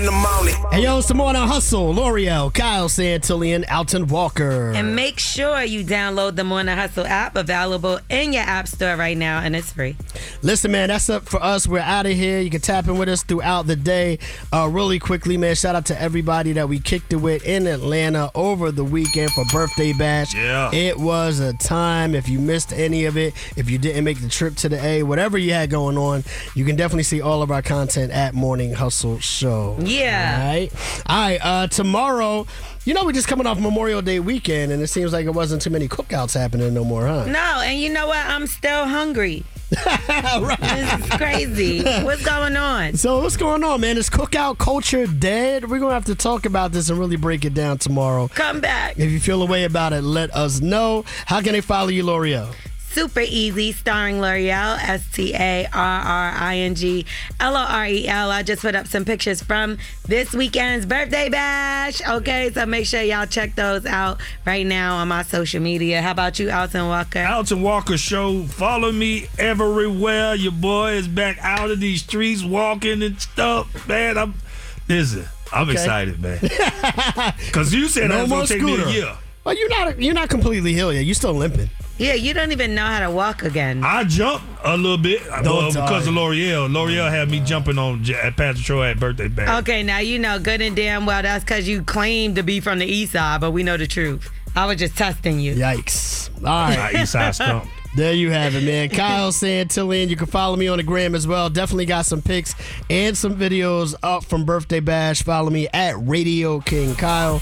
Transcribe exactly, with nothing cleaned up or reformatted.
in the morning. Hey, yo, it's the Morning Hustle. L'Oreal, Kyle Santillian, Alton Walker. And make sure you download the Morning Hustle app, available in your app store right now, and it's free. Listen, man, that's up for us. We're out of here. You can tap in with us throughout the day. Uh, really quickly, man, shout out to everybody that we kicked it with in Atlanta over the weekend for Birthday Bash. Yeah. It was a time. If you missed any of it, if you didn't make the trip to the A, whatever you had going on, you can definitely see all of our content at Morning Hustle Show. Yeah. All right. All right. Uh, tomorrow, you know, we're just coming off Memorial Day weekend, and it seems like it wasn't too many cookouts happening no more, huh? No, and you know what? I'm still hungry. Right. This is crazy. What's going on? So what's going on, man? Is cookout culture dead? We're going to have to talk about this and really break it down tomorrow. Come back. If you feel a way about it, let us know. How can they follow you, L'Oreal? Super easy, starring L'Oreal, S T A R R I N G L O R E L. I just put up some pictures from this weekend's Birthday Bash. Okay, so make sure y'all check those out right now on my social media. How about you, Alton Walker? Alton Walker Show. Follow me everywhere. Your boy is back out of these streets walking and stuff. Man, I'm listen, I'm Okay. excited, man. Because you said No that was more going to take me scooter. a year. Well, you're not you're not completely healed yet. You're still limping. Yeah, you don't even know how to walk again. I jumped a little bit well, die. because of L'Oreal. L'Oreal had me jumping on J- at Patrick Troy at Birthday Bash. Okay, now you know good and damn well that's because you claim to be from the east side, but we know the truth. I was just testing you. Yikes. All right. My East Side Stump. There you have it, man. Kyle Santillian. You can follow me on the gram as well. Definitely got some pics and some videos up from Birthday Bash. Follow me at Radio King Kyle.